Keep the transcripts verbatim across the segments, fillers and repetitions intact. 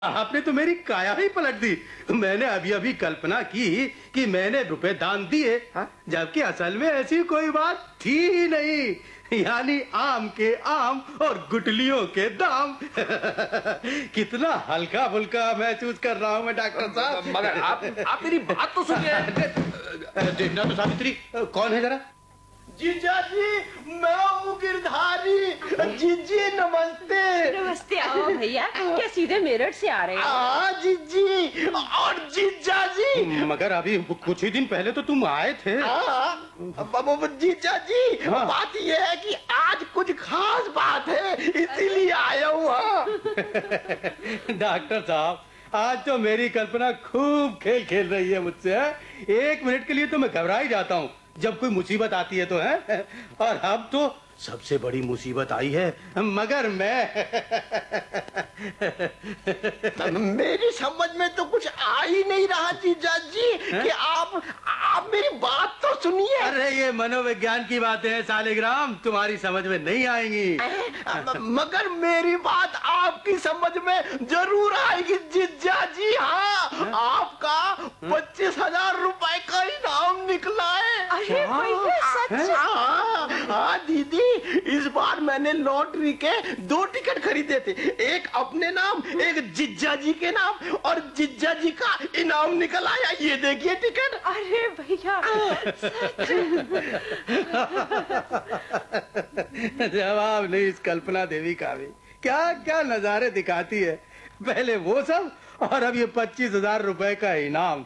आपने तो मेरी काया ही पलट दी। मैंने अभी अभी कल्पना की कि मैंने रुपए दान दिए, जबकि असल में ऐसी कोई बात थी ही नहीं। यानी आम के आम और गुटलियों के दाम। कितना हल्का फुल्का महसूस कर रहा हूँ मैं डॉक्टर साहब। मगर आप आप मेरी बात तो सुनिए। देखना तो सावित्री कौन है जरा। जीजा जी, मैं हूँ गिरधारी। जीजी नमस्ते। नमस्ते। आओ भैया, क्या सीधे मेरठ से आ रहे हो? हाँ जीजी और जीजा जी। मगर अभी कुछ ही दिन पहले तो तुम आए थे। हाँ जीजा जी, हाँ। बात यह है कि आज कुछ खास बात है, इसीलिए आया हूँ। डॉक्टर साहब, आज तो मेरी कल्पना खूब खेल खेल रही है मुझसे। एक मिनट के लिए तो मैं घबरा ही जाता हूँ जब कोई मुसीबत आती है तो है। और अब तो सबसे बड़ी मुसीबत आई है, मगर मैं मेरी समझ में तो कुछ आ ही नहीं रहा जीजा जी कि आप आप मेरी बात तो सुनिए। अरे ये मनोविज्ञान की बातें हैं सालिग्राम, तुम्हारी समझ में नहीं आएंगी। मगर मेरी बात आपकी समझ में जरूर आएगी जीजा जी। हाँ, आपका पच्चीस हजार रुपए का इनाम निकला है। अरे भैया, सच? हाँ, हाँ दीदी, इस बार मैंने लॉटरी के दो टिकट खरीदे थे, एक अपने नाम, एक जिज्जा जी के नाम, और जिज्जा जी का इनाम निकल आया। ये देखिए टिकट। अरे भैया, जवाब नहीं इस कल्पना देवी का भी। क्या क्या नजारे दिखाती है। पहले वो सब और अब ये पच्चीस हजार रुपए का इनाम।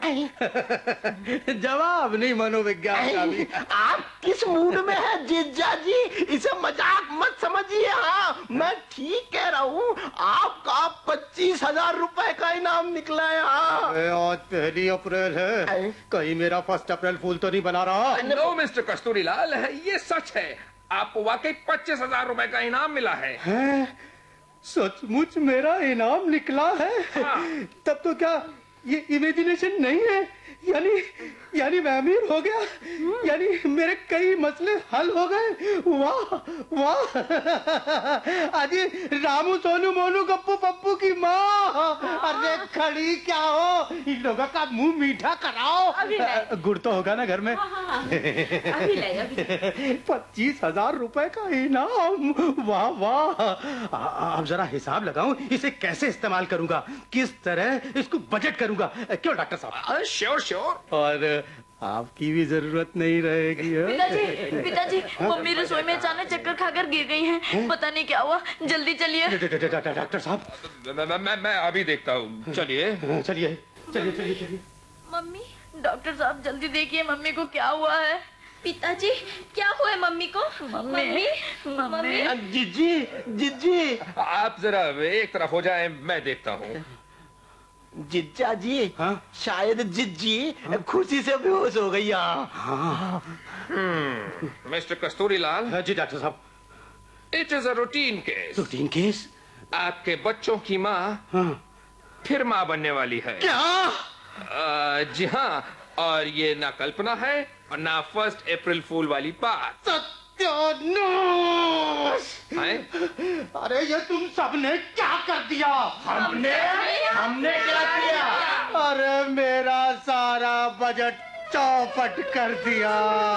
जवाब नहीं मनोविज्ञान का भी। आप किस मूड में हैं जिज्जा जी? इसे मजाक मत समझिए। हाँ, मैं ठीक कह रहा हूँ, आपका पच्चीस हजार रुपए का इनाम निकला है। हाँ। आज पहली अप्रैल है, कहीं मेरा फर्स्ट अप्रैल फूल तो नहीं बना रहा। नो मिस्टर कस्तूरीलाल, ये सच है। आपको वाकई पच्चीस हजार रुपए का इनाम मिला है। है? सचमुच मेरा इनाम निकला है? हाँ। तब तो क्या ये इमेजिनेशन नहीं है? यानी यानी मैं अमीर हो गया, यानी मेरे कई मसले हल हो गए। वाह वाह। अजी रामू सोनू मोनू गप्पू पप्पू की माँ, अरे खड़ी क्या हो, इन लोगों का मुंह मीठा कराओ। अभी नहीं। गुड़ तो होगा ना घर में। हाँ, हाँ, हाँ। अभी ले, अभी। पच्चीस हजार रुपए का इनाम। वाह वाह। आ- अब जरा हिसाब लगाऊं, इसे कैसे इस्तेमाल करूंगा, किस तरह इसको बजट करूंगा। क्यों डॉक्टर साहब? Sure sure. और आपकी भी जरूरत नहीं रहेगी। पिताजी, पिताजी, मम्मी रसोई में अचानक चक्कर खाकर गिर गई हैं। पता नहीं क्या हुआ, जल्दी चलिए। डॉक्टर साहब, मैं, मैं, मैं, मैं अभी देखता हूँ। चलिए चलिए चलिए चलिए चलिए। मम्मी, डॉक्टर साहब जल्दी देखिए मम्मी को क्या हुआ है। पिताजी, क्या हुआ है मम्मी को? Mummy, mummy. जीजी, जीजी। आप जरा एक तरफ हो जाएं, मैं देखता हूँ। जिज्जा जी, हाँ? शायद जिज्जी हाँ? खुशी से बेहोश हो गई। हाँ। मिस्टर कस्तूरीलाल, जी डॉक्टर साहब। It is a routine case. Routine case? आपके बच्चों की माँ हाँ। फिर माँ बनने वाली है। क्या? आ, जी हाँ, और ये ना कल्पना है और ना फर्स्ट अप्रैल फूल वाली बात। सत्यानाश! है? अरे ये तुम सबने क्या कर दिया? हमने हमने क्या किया? अरे मेरा सारा बजट चौपट कर दिया।